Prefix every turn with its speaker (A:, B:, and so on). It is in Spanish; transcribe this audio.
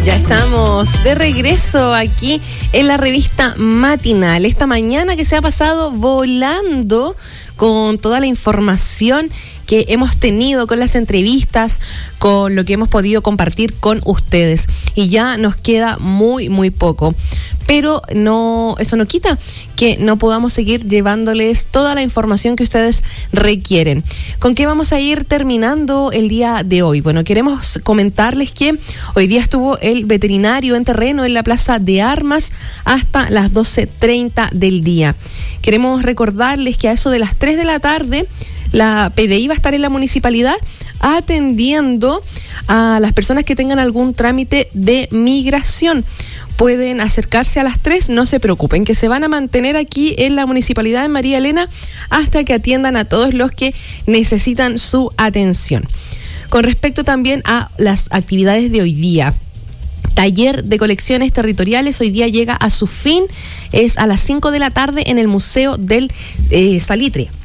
A: Ya estamos de regreso aquí en la revista Matinal. Esta mañana que se ha pasado volando con toda la información que hemos tenido, con las entrevistas, con lo que hemos podido compartir con ustedes. Y ya nos queda muy poco. Pero eso no quita que no podamos seguir llevándoles toda la información que ustedes requieren. ¿Con qué vamos a ir terminando el día de hoy? Bueno, queremos comentarles que hoy día estuvo el veterinario en terreno en la Plaza de Armas hasta las 12:30 del día. Queremos recordarles que a eso de las 3 de la tarde la PDI va a estar en la municipalidad atendiendo a las personas que tengan algún trámite de migración. Pueden acercarse a las 3, no se preocupen, que se van a mantener aquí en la municipalidad de María Elena hasta que atiendan a todos los que necesitan su atención. Con respecto también a las actividades de hoy día, taller de colecciones territoriales hoy día llega a su fin, es a las 5 de la tarde en el Museo del Salitre.